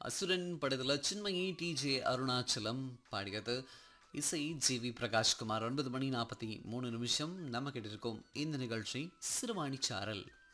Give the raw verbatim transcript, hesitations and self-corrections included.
அசுரன் படத்தில் சின்மயி டிஜே அருணாச்சலம் பாடியது. இசை ஜி வி பிரகாஷ்குமார். ஒன்பது மணி நாற்பத்தி மூணு நிமிஷம் நம்ம கிட்ட இருக்கும் இந்த நிகழ்ச்சி சிறுவாணி சாரல்.